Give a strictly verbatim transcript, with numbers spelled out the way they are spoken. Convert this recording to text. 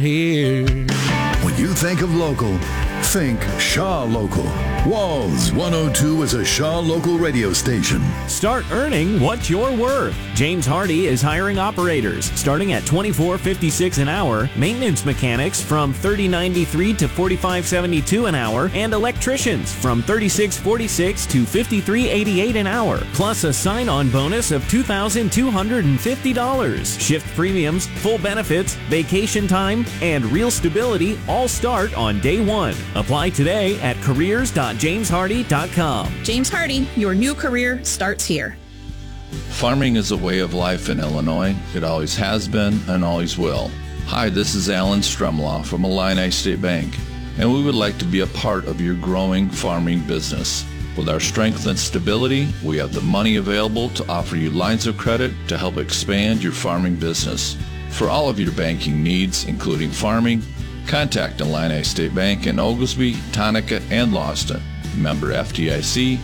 Here. When you think of local, think Shaw Local. Walls one oh two is a Shaw Local radio station. Start earning what you're worth. James Hardy is hiring operators starting at twenty-four fifty-six an hour, maintenance mechanics from thirty ninety-three to forty-five seventy-two an hour, and electricians from thirty-six forty-six to fifty-three eighty-eight an hour, plus a sign-on bonus of two thousand two hundred fifty dollars. Shift premiums, full benefits, vacation time, and real stability all start on day one. Apply today at careers dot james hardy dot com. James Hardy, your new career starts here. Farming is a way of life in Illinois. It always has been and always will. Hi, this is Alan Stremlaw from Illini State Bank, and we would like to be a part of your growing farming business. With our strength and stability, we have the money available to offer you lines of credit to help expand your farming business. For all of your banking needs, including farming, contact Illini State Bank in Oglesby, Tonka, and Lawston. Member F D I C,